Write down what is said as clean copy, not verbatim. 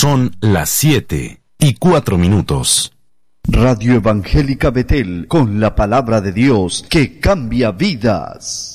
Son las 7:04. Radio Evangélica Betel, con la palabra de Dios que cambia vidas.